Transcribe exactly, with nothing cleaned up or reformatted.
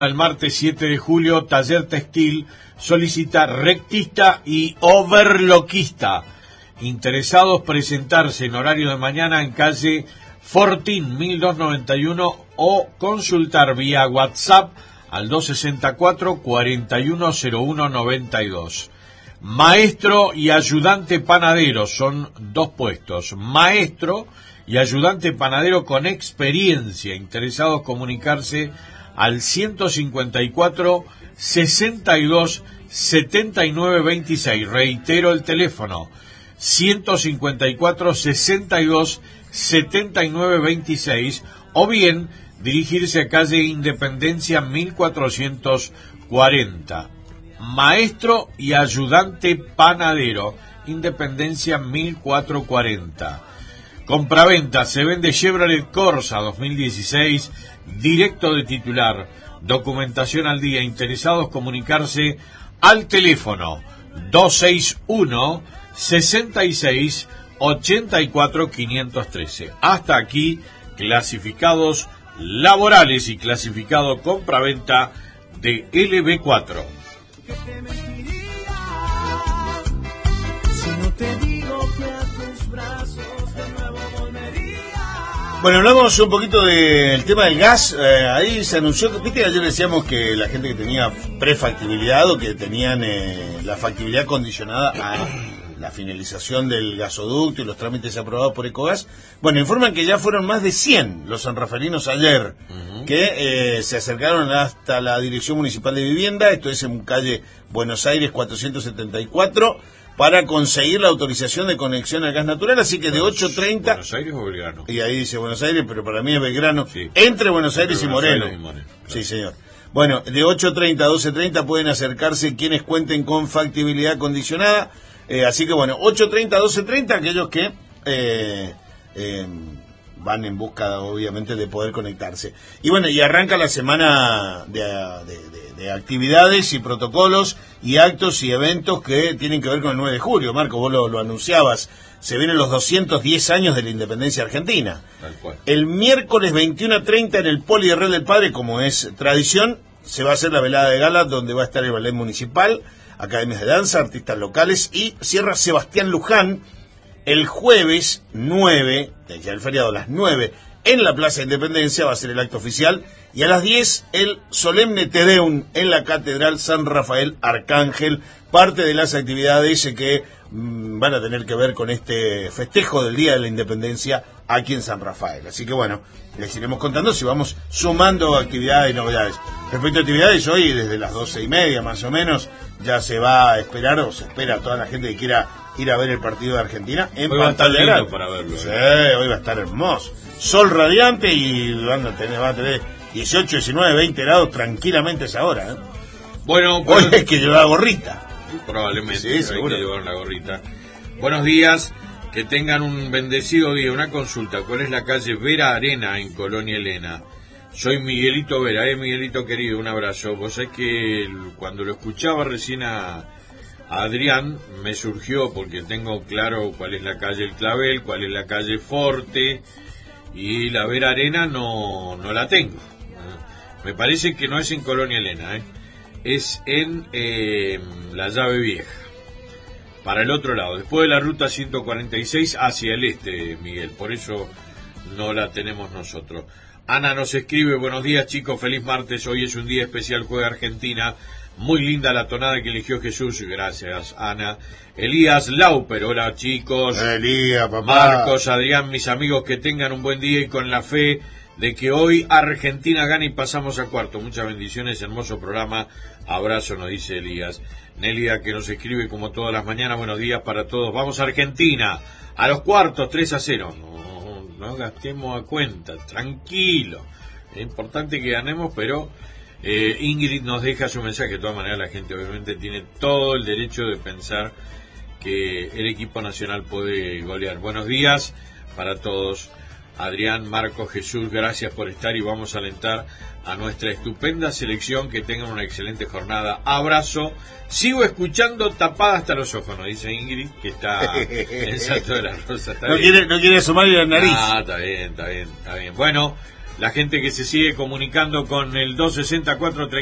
El martes siete de julio, Taller Textil solicita rectista y overloquista. Interesados presentarse en horario de mañana en calle Fortín mil doscientos noventa y uno o consultar vía WhatsApp al dos sesenta y cuatro, cuarenta y uno cero uno noventa y dos. Maestro y ayudante panadero son dos puestos. Maestro y ayudante panadero con experiencia. Interesados comunicarse al ciento cincuenta y cuatro, sesenta y dos, setenta y nueve veintiséis. Reitero el teléfono, ciento cincuenta y cuatro, sesenta y dos, setenta y nueve veintiséis, o bien dirigirse a calle Independencia mil cuatrocientos cuarenta. Maestro y ayudante panadero, Independencia mil cuatrocientos cuarenta. Compraventa, se vende Chevrolet Corsa dos mil dieciséis, directo de titular, documentación al día. Interesados comunicarse al teléfono dos seis uno, sesenta y seis, ochenta y cuatro, quinientos trece. Hasta aquí, clasificados laborales y clasificado compraventa de L B cuatro. Bueno, hablamos un poquito del tema del gas. Eh, ahí se anunció, viste que ayer decíamos que la gente que tenía prefactibilidad o que tenían eh, la factibilidad condicionada a la finalización del gasoducto y los trámites aprobados por Ecogas, bueno, informan que ya fueron más de cien los sanrafalinos ayer, uh-huh. que eh, se acercaron hasta la Dirección Municipal de Vivienda, esto es en calle Buenos Aires cuatrocientos setenta y cuatro, para conseguir la autorización de conexión al gas natural, así que de ocho treinta... ¿Buenos Aires o Belgrano? Y ahí dice Buenos Aires, pero para mí es Belgrano, sí. Entre Buenos Aires, Entre y, Buenos Moreno. Aires y Moreno. Claro. Sí, señor. Bueno, de ocho treinta a doce treinta pueden acercarse quienes cuenten con factibilidad condicionada, eh, así que bueno, ocho treinta a doce treinta, aquellos que eh, eh, van en busca, obviamente, de poder conectarse. Y bueno, y arranca la semana de, de, de, de actividades y protocolos y actos y eventos que tienen que ver con el nueve de julio. Marco, vos lo, lo anunciabas, se vienen los doscientos diez años de la independencia argentina. Tal cual. El miércoles veintiuno a treinta en el Poli de Red del Padre, como es tradición, se va a hacer la velada de gala, donde va a estar el ballet municipal, academias de danza, artistas locales, y cierra Sebastián Luján el jueves nueve, ya el feriado a las nueve, en la Plaza Independencia va a ser el acto oficial, y a las diez el solemne Te Deum en la Catedral San Rafael Arcángel, parte de las actividades que mmm, van a tener que ver con este festejo del Día de la Independencia aquí en San Rafael. Así que bueno, les iremos contando si vamos sumando actividades y novedades. Respecto a actividades, hoy desde las doce y media más o menos ya se va a esperar, o se espera a toda la gente que quiera ir a ver el partido de Argentina en hoy pantalla grande para verlo. Sí, ¿eh? Hoy va a estar hermoso. Sol radiante y van a tener, van a tener dieciocho, diecinueve, veinte grados tranquilamente a esa hora. ¿eh? Bueno, hoy hay que llevar gorrita. Probablemente, sí, hay seguro. que llevar la gorrita. Buenos días, que tengan un bendecido día. Una consulta, ¿cuál es la calle Vera Arena en Colonia Elena? Soy Miguelito Vera, eh, Miguelito querido, un abrazo. Vos sabés que el, cuando lo escuchaba recién a, a Adrián, me surgió, porque tengo claro cuál es la calle El Clavel, cuál es la calle Forte, y la Vera Arena no, no la tengo. Me parece que no es en Colonia Elena, eh. Es en eh, la Llave Vieja, para el otro lado, después de la ruta ciento cuarenta y seis hacia el este, Miguel, por eso no la tenemos nosotros. Ana nos escribe: buenos días, chicos, feliz martes, hoy es un día especial, juega Argentina, muy linda la tonada que eligió Jesús, gracias, Ana. Elías Lauper, hola chicos. Elías, papá. Marcos, Adrián, mis amigos, que tengan un buen día y con la fe de que hoy Argentina gane y pasamos a cuarto. Muchas bendiciones, hermoso programa, abrazo, nos dice Elías. Nélida, que nos escribe como todas las mañanas, buenos días para todos, vamos a Argentina, a los cuartos, tres a cero. No, no gastemos a cuenta, tranquilo, es importante que ganemos, pero eh, Ingrid nos deja su mensaje. De todas maneras, la gente obviamente tiene todo el derecho de pensar que el equipo nacional puede golear. Buenos días para todos. Adrián, Marcos, Jesús, gracias por estar y vamos a alentar a nuestra estupenda selección, que tengan una excelente jornada. Abrazo. Sigo escuchando tapada hasta los ojos, nos dice Ingrid, que está en Salto de la Rosa. Está no, bien. quiere, no quiere asomar la nariz. Ah, está bien, está bien, está bien. Bueno, La gente que se sigue comunicando con el dos sesenta, cuatro treinta